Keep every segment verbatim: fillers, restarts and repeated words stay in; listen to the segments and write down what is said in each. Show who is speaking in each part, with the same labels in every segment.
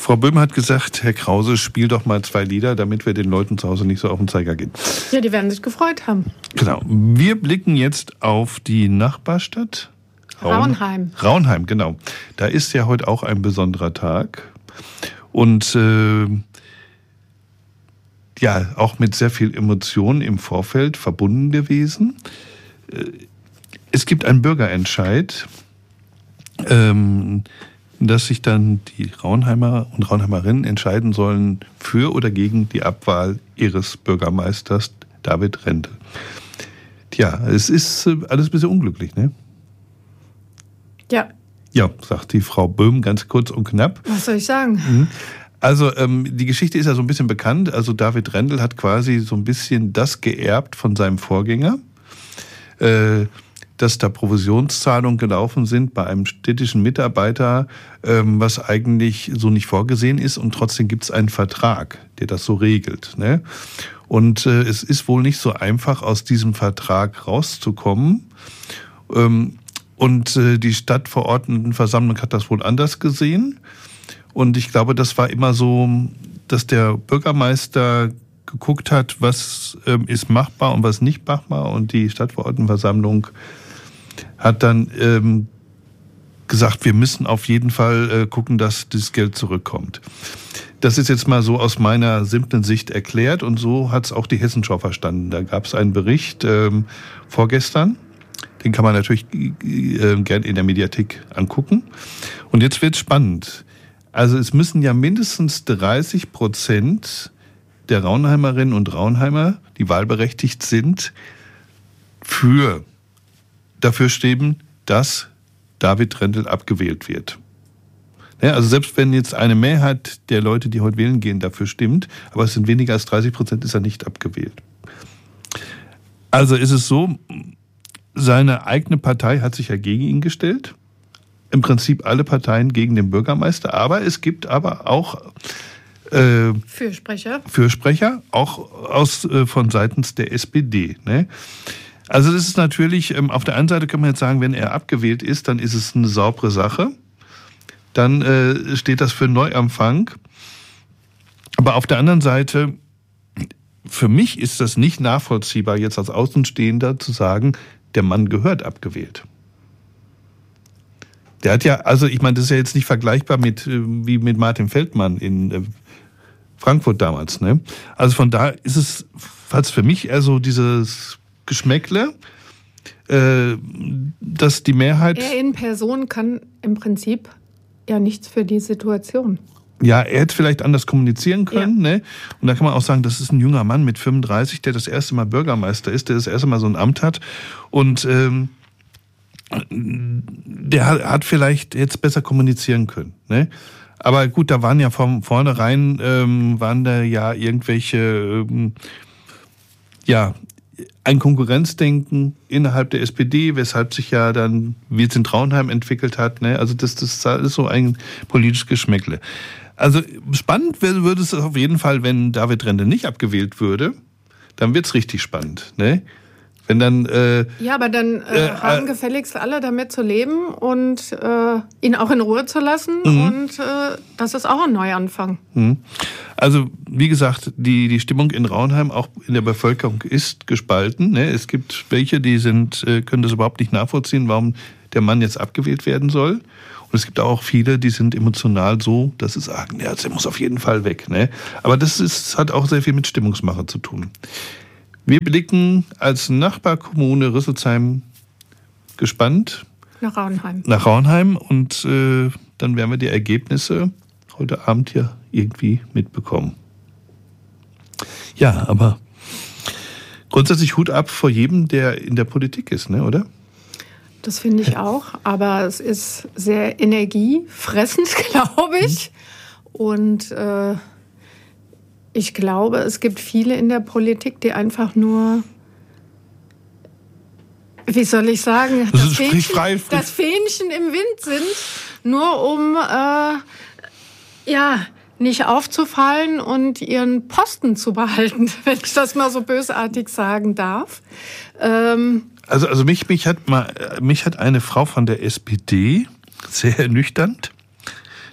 Speaker 1: Frau Böhm hat gesagt, Herr Krause, spiel doch mal zwei Lieder, damit wir den Leuten zu Hause nicht so auf den Zeiger gehen.
Speaker 2: Ja, die werden sich gefreut haben.
Speaker 1: Genau. Wir blicken jetzt auf die Nachbarstadt.
Speaker 2: Raunheim.
Speaker 1: Raunheim, genau. Da ist ja heute auch ein besonderer Tag. Und äh, ja, auch mit sehr viel Emotionen im Vorfeld verbunden gewesen. Es gibt einen Bürgerentscheid, ähm, dass sich dann die Raunheimer und Raunheimerinnen entscheiden sollen für oder gegen die Abwahl ihres Bürgermeisters David Rendel. Tja, es ist alles ein bisschen unglücklich, ne?
Speaker 2: Ja.
Speaker 1: Ja, sagt die Frau Böhm ganz kurz und knapp.
Speaker 2: Was soll ich sagen?
Speaker 1: Also ähm, die Geschichte ist ja so ein bisschen bekannt. Also David Rendel hat quasi so ein bisschen das geerbt von seinem Vorgänger, äh, dass da Provisionszahlungen gelaufen sind bei einem städtischen Mitarbeiter, ähm, was eigentlich so nicht vorgesehen ist. Und trotzdem gibt es einen Vertrag, der das so regelt, ne? Und äh, es ist wohl nicht so einfach, aus diesem Vertrag rauszukommen. Ähm, Und die Stadtverordnetenversammlung hat das wohl anders gesehen. Und ich glaube, das war immer so, dass der Bürgermeister geguckt hat, was ist machbar und was nicht machbar. Und die Stadtverordnetenversammlung hat dann ähm, gesagt, wir müssen auf jeden Fall äh, gucken, dass das Geld zurückkommt. Das ist jetzt mal so aus meiner simplen Sicht erklärt. Und so hat es auch die Hessenschau verstanden. Da gab es einen Bericht ähm, vorgestern. Den kann man natürlich äh, gern in der Mediathek angucken. Und jetzt wird's spannend. Also es müssen ja mindestens dreißig Prozent der Raunheimerinnen und Raunheimer, die wahlberechtigt sind, für dafür stimmen, dass David Rendel abgewählt wird. Ja, also selbst wenn jetzt eine Mehrheit der Leute, die heute wählen gehen, dafür stimmt, aber es sind weniger als dreißig Prozent, ist er nicht abgewählt. Also ist es so, seine eigene Partei hat sich ja gegen ihn gestellt. Im Prinzip alle Parteien gegen den Bürgermeister. Aber es gibt aber auch äh,
Speaker 2: Fürsprecher.
Speaker 1: Fürsprecher, auch aus, äh, von seitens der S P D. Ne? Also das ist natürlich, ähm, auf der einen Seite kann man jetzt sagen, wenn er abgewählt ist, dann ist es eine saubere Sache. Dann äh, steht das für Neuanfang. Aber auf der anderen Seite, für mich ist das nicht nachvollziehbar, jetzt als Außenstehender zu sagen, der Mann gehört abgewählt. Der hat ja, also ich meine, das ist ja jetzt nicht vergleichbar mit wie mit Martin Feldmann in Frankfurt damals, ne? Also von da ist es, falls für mich eher so dieses Geschmäckle, äh, dass die Mehrheit...
Speaker 2: Er in Person kann im Prinzip ja nichts für die Situation.
Speaker 1: Ja, er hätte vielleicht anders kommunizieren können, ja. Ne? Und da kann man auch sagen, das ist ein junger Mann mit fünfunddreißig, der das erste Mal Bürgermeister ist, der das erste Mal so ein Amt hat. Und ähm, der hat vielleicht jetzt besser kommunizieren können, ne? Aber gut, da waren ja von vornherein, ähm, waren da ja irgendwelche, ähm, ja, ein Konkurrenzdenken innerhalb der S P D, weshalb sich ja dann, wie es in Traunheim entwickelt hat, ne? Also das, das ist so ein politisches Geschmäckle. Also spannend würde es auf jeden Fall, wenn David Rendel nicht abgewählt würde, dann wird's richtig spannend, ne? Wenn dann äh,
Speaker 2: ja, aber dann äh, äh, haben gefälligst alle damit zu leben und äh, ihn auch in Ruhe zu lassen. Mhm. Und äh, das ist auch ein Neuanfang.
Speaker 1: Mhm. Also wie gesagt, die die Stimmung in Raunheim auch in der Bevölkerung ist gespalten. Ne? Es gibt welche, die sind äh, können das überhaupt nicht nachvollziehen, warum der Mann jetzt abgewählt werden soll. Und es gibt auch viele, die sind emotional so, dass sie sagen, ja, der muss auf jeden Fall weg. Ne? Aber das ist, hat auch sehr viel mit Stimmungsmache zu tun. Wir blicken als Nachbarkommune Rüsselsheim gespannt
Speaker 2: nach Raunheim.
Speaker 1: Nach Raunheim und äh, dann werden wir die Ergebnisse heute Abend hier irgendwie mitbekommen. Ja, aber grundsätzlich Hut ab vor jedem, der in der Politik ist, ne, oder?
Speaker 2: Das finde ich auch, aber es ist sehr energiefressend, glaube ich. Und äh, ich glaube, es gibt viele in der Politik, die einfach nur, wie soll ich sagen, das, das, Fähnchen, frei, frei. das Fähnchen im Wind sind, nur um äh, ja, nicht aufzufallen und ihren Posten zu behalten, wenn ich das mal so bösartig sagen darf. Ähm,
Speaker 1: also also mich, mich, hat mal, mich hat eine Frau von der S P D sehr ernüchternd.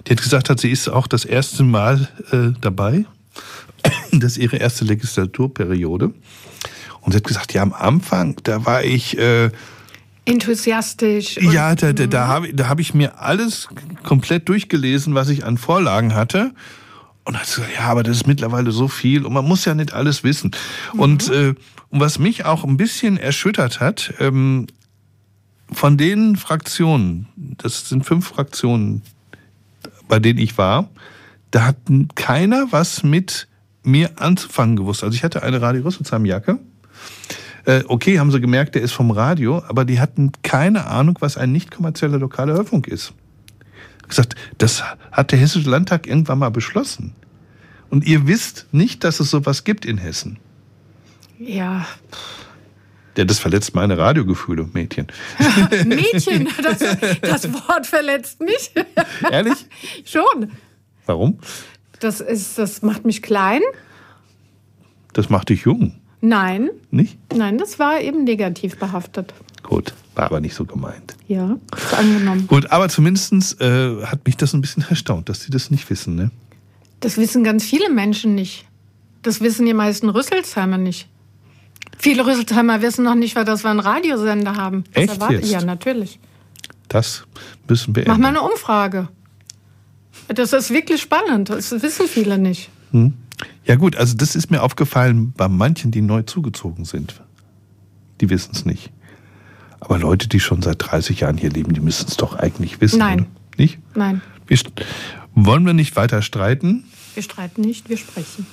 Speaker 1: Die hat gesagt, hat, sie ist auch das erste Mal äh, dabei. Das ist ihre erste Legislaturperiode. Und sie hat gesagt, ja, am Anfang, da war ich... Äh,
Speaker 2: enthusiastisch.
Speaker 1: Ja, da, da, da habe da hab ich mir alles komplett durchgelesen, was ich an Vorlagen hatte. Und hat gesagt, ja, aber das ist mittlerweile so viel und man muss ja nicht alles wissen. Mhm. Und, äh, und was mich auch ein bisschen erschüttert hat, ähm, von den Fraktionen, das sind fünf Fraktionen, bei denen ich war, da hat keiner was mit mir anzufangen gewusst. Also ich hatte eine Radio Rüsselsheim-Jacke. Äh, okay, haben sie gemerkt, der ist vom Radio, aber die hatten keine Ahnung, was ein nicht kommerzieller lokaler Hörfunk ist. Gesagt, das hat der Hessische Landtag irgendwann mal beschlossen. Und ihr wisst nicht, dass es sowas gibt in Hessen.
Speaker 2: Ja.
Speaker 1: Ja, das verletzt meine Radiogefühle, Mädchen.
Speaker 2: Mädchen, das, das Wort verletzt mich.
Speaker 1: Ehrlich?
Speaker 2: Schon.
Speaker 1: Warum?
Speaker 2: Das ist, das macht mich klein.
Speaker 1: Das macht dich jung.
Speaker 2: Nein.
Speaker 1: Nicht?
Speaker 2: Nein, das war eben negativ behaftet.
Speaker 1: Gut, war aber nicht so gemeint.
Speaker 2: Ja, ist angenommen.
Speaker 1: Gut, aber zumindest äh, hat mich das ein bisschen erstaunt, dass sie das nicht wissen, ne?
Speaker 2: Das wissen ganz viele Menschen nicht. Das wissen die meisten Rüsselsheimer nicht. Viele Rüsselsheimer wissen noch nicht, dass wir einen Radiosender haben. Das
Speaker 1: Echt jetzt?
Speaker 2: Ja, natürlich.
Speaker 1: Das müssen wir
Speaker 2: Mach
Speaker 1: ändern.
Speaker 2: mal eine Umfrage. Das ist wirklich spannend. Das wissen viele nicht.
Speaker 1: Hm. Ja gut, also das ist mir aufgefallen bei manchen, die neu zugezogen sind. Die wissen es nicht. Aber Leute, die schon seit dreißig Jahren hier leben, die müssen es doch eigentlich wissen.
Speaker 2: Nein.
Speaker 1: Oder? Nicht?
Speaker 2: Nein.
Speaker 1: Wir, wollen wir nicht weiter streiten?
Speaker 2: Wir streiten nicht, wir sprechen.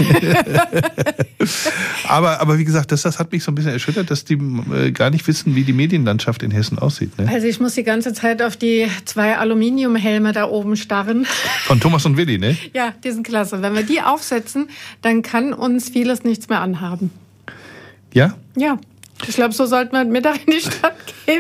Speaker 1: aber, aber wie gesagt, das, das hat mich so ein bisschen erschüttert, dass die äh, gar nicht wissen, wie die Medienlandschaft in Hessen aussieht. Ne?
Speaker 2: Also ich muss die ganze Zeit auf die zwei Aluminiumhelme da oben starren.
Speaker 1: Von Thomas und Willi, ne?
Speaker 2: Ja, die sind klasse. Wenn wir die aufsetzen, dann kann uns vieles nichts mehr anhaben.
Speaker 1: Ja?
Speaker 2: Ja. Ich glaube, so sollten wir Mittag in die Stadt gehen.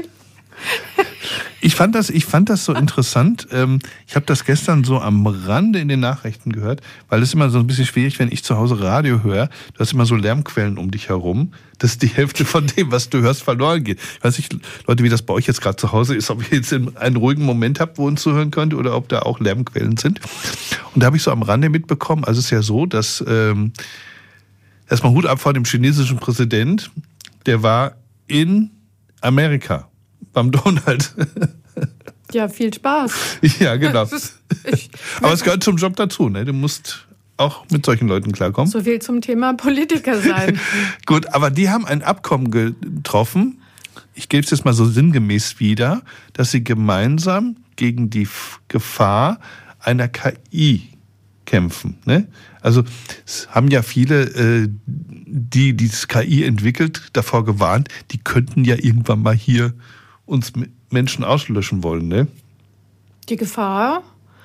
Speaker 1: Ich fand das, ich fand das so interessant. Ich habe das gestern so am Rande in den Nachrichten gehört, weil es immer so ein bisschen schwierig, wenn ich zu Hause Radio höre. Du hast immer so Lärmquellen um dich herum, dass die Hälfte von dem, was du hörst, verloren geht. Ich weiß nicht, Leute, wie das bei euch jetzt gerade zu Hause ist, ob ihr jetzt einen ruhigen Moment habt, wo ihr uns zuhören könnt oder ob da auch Lärmquellen sind. Und da habe ich so am Rande mitbekommen, also es ist ja so, dass ähm, erstmal Hut ab vor dem chinesischen Präsident, der war in Amerika. Beim Donald.
Speaker 2: Ja, viel Spaß.
Speaker 1: Ja, genau. Aber es gehört zum Job dazu, ne? Du musst auch mit solchen Leuten klarkommen.
Speaker 2: So viel zum Thema Politiker sein.
Speaker 1: Gut, aber die haben ein Abkommen getroffen, ich gebe es jetzt mal so sinngemäß wieder, dass sie gemeinsam gegen die Gefahr einer K I kämpfen. Ne? Also es haben ja viele, äh, die dieses K I entwickelt, davor gewarnt, die könnten ja irgendwann mal hier uns Menschen auslöschen wollen, ne?
Speaker 2: Die Gefahr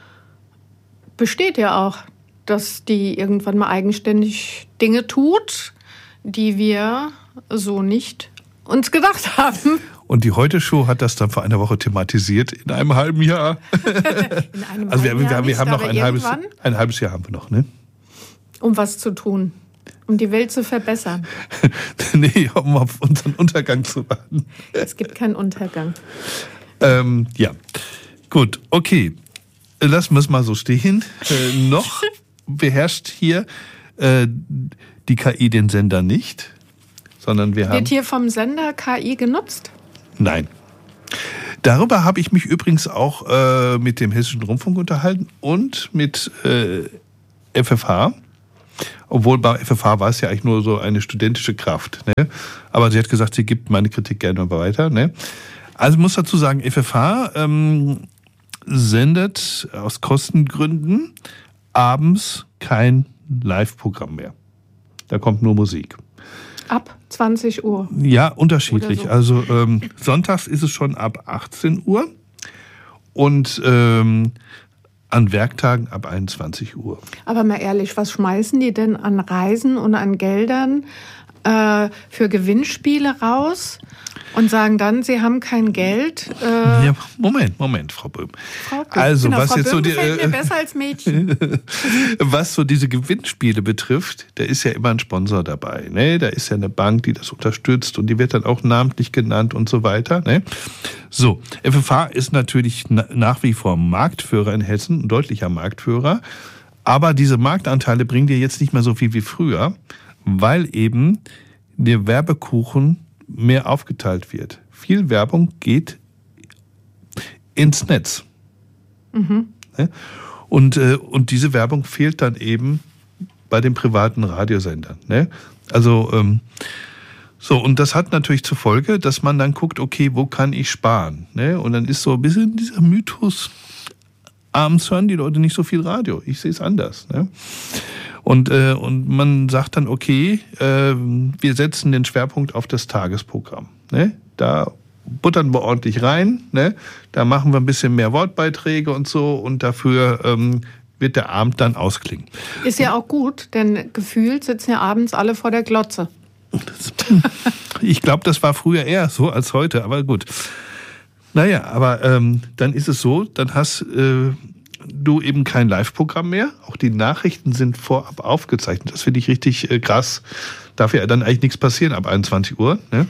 Speaker 2: besteht ja auch, dass die irgendwann mal eigenständig Dinge tut, die wir so nicht uns gedacht haben.
Speaker 1: Und die Heute-Show hat das dann vor einer Woche thematisiert, in einem halben Jahr.
Speaker 2: In einem
Speaker 1: also wir,
Speaker 2: halben
Speaker 1: wir,
Speaker 2: Jahr
Speaker 1: wir haben
Speaker 2: nicht,
Speaker 1: noch ein halbes, ein halbes Jahr haben wir noch, ne?
Speaker 2: Um was zu tun. Um die Welt zu verbessern.
Speaker 1: Nee, um auf unseren Untergang zu warten.
Speaker 2: Es gibt keinen Untergang.
Speaker 1: Ähm, ja, gut, okay. Lassen wir es mal so stehen. Äh, noch beherrscht hier äh, die K I den Sender nicht, sondern wir haben...
Speaker 2: Wird hier vom Sender K I genutzt?
Speaker 1: Nein. Darüber habe ich mich übrigens auch äh, mit dem Hessischen Rundfunk unterhalten und mit äh, F F H. Obwohl bei F F H war es ja eigentlich nur so eine studentische Kraft. Ne? Aber sie hat gesagt, sie gibt meine Kritik gerne weiter. Ne? Also ich muss dazu sagen, F F H ähm, sendet aus Kostengründen abends kein Live-Programm mehr. Da kommt nur Musik.
Speaker 2: Ab zwanzig Uhr?
Speaker 1: Ja, unterschiedlich.
Speaker 2: So.
Speaker 1: Also ähm, sonntags ist es schon ab achtzehn Uhr und ähm, an Werktagen ab einundzwanzig Uhr.
Speaker 2: Aber mal ehrlich, was schmeißen die denn an Reisen und an Geldern äh, für Gewinnspiele raus und sagen dann, sie haben kein Geld. Äh
Speaker 1: ja, Moment, Moment, Frau Böhm.
Speaker 2: Frau Böhm.
Speaker 1: Also,
Speaker 2: genau,
Speaker 1: was
Speaker 2: Frau
Speaker 1: jetzt
Speaker 2: Böhm
Speaker 1: so die,
Speaker 2: gefällt mir besser als Mädchen.
Speaker 1: Was so diese Gewinnspiele betrifft, da ist ja immer ein Sponsor dabei. Ne? Da ist ja eine Bank, die das unterstützt und die wird dann auch namentlich genannt und so weiter. Ne? So, F F H ist natürlich nach wie vor Marktführer in Hessen, ein deutlicher Marktführer. Aber diese Marktanteile bringen dir jetzt nicht mehr so viel wie früher, weil eben der Werbekuchen mehr aufgeteilt wird. Viel Werbung geht ins Netz. Mhm. Und, äh, und diese Werbung fehlt dann eben bei den privaten Radiosendern. Ne? Also, ähm, so, und das hat natürlich zur Folge, dass man dann guckt, okay, wo kann ich sparen? Ne? Und dann ist so ein bisschen dieser Mythos, abends hören die Leute nicht so viel Radio. Ich sehe es anders. Ne? Und, äh, und man sagt dann, okay, äh, wir setzen den Schwerpunkt auf das Tagesprogramm. Ne? Da buttern wir ordentlich rein, ne? Da machen wir ein bisschen mehr Wortbeiträge und so und dafür ähm, wird der Abend dann ausklingen.
Speaker 2: Ist ja auch gut, denn gefühlt sitzen ja abends alle vor der Glotze.
Speaker 1: Ich glaube, das war früher eher so als heute, aber gut. Naja, aber ähm, dann ist es so, dann hast äh, du eben kein Live-Programm mehr. Auch die Nachrichten sind vorab aufgezeichnet. Das finde ich richtig äh, krass. Darf ja dann eigentlich nichts passieren ab einundzwanzig Uhr. Ne?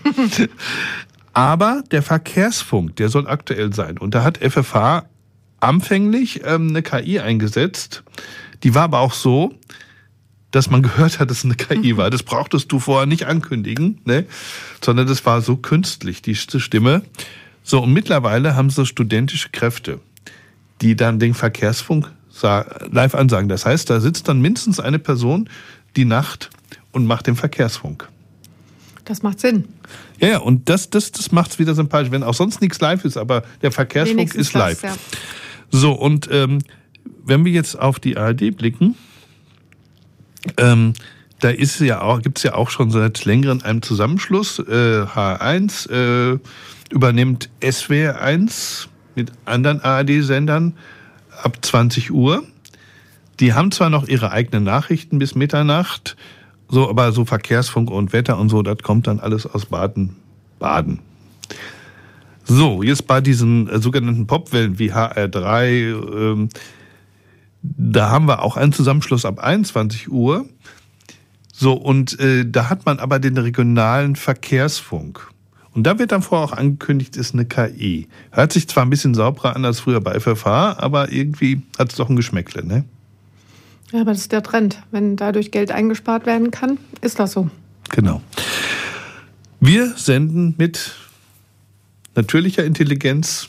Speaker 1: Aber der Verkehrsfunk, der soll aktuell sein. Und da hat F F H anfänglich ähm, eine K I eingesetzt. Die war aber auch so, dass man gehört hat, dass es eine K I war. Das brauchtest du vorher nicht ankündigen, ne? Sondern das war so künstlich, die Stimme. So, und mittlerweile haben so studentische Kräfte, die dann den Verkehrsfunk live ansagen. Das heißt, da sitzt dann mindestens eine Person die Nacht und macht den Verkehrsfunk.
Speaker 2: Das macht Sinn.
Speaker 1: Ja, ja, und das, das, das macht es wieder sympathisch, wenn auch sonst nichts live ist, aber der Verkehrsfunk Wenigstens ist live. Das, ja. So, und ähm, wenn wir jetzt auf die A R D blicken, ähm, da ist ja auch, gibt's ja auch schon seit längerem einen Zusammenschluss. Äh, H eins äh, übernimmt S W R eins mit anderen A R D-Sendern ab zwanzig Uhr. Die haben zwar noch ihre eigenen Nachrichten bis Mitternacht, so, aber so Verkehrsfunk und Wetter und so, das kommt dann alles aus Baden-Baden. So, jetzt bei diesen äh, sogenannten Popwellen wie H R drei, ähm, da haben wir auch einen Zusammenschluss ab einundzwanzig Uhr. So, und äh, da hat man aber den regionalen Verkehrsfunk. Und da wird dann vorher auch angekündigt, ist eine K I. Hört sich zwar ein bisschen sauberer an als früher bei F F H, aber irgendwie hat es doch ein Geschmäckle, ne?
Speaker 2: Ja, aber das ist der Trend. Wenn dadurch Geld eingespart werden kann, ist das so.
Speaker 1: Genau. Wir senden mit natürlicher Intelligenz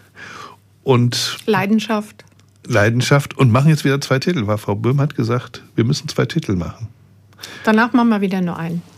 Speaker 1: und
Speaker 2: Leidenschaft.
Speaker 1: Leidenschaft und machen jetzt wieder zwei Titel, weil Frau Böhm hat gesagt, wir müssen zwei Titel machen.
Speaker 2: Danach machen wir wieder nur einen.